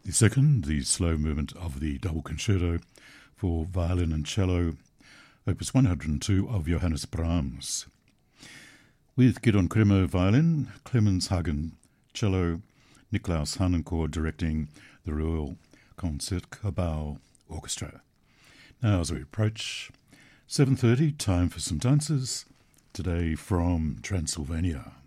The second, the slow movement of the double concerto for violin and cello, opus 102 of Johannes Brahms. With Gidon Kremer violin, Clemens Hagen cello, Niklaus Hanenkoor directing the Royal Concertgebouw Orchestra. Now as we approach 7:30, time for some dances, today from Transylvania.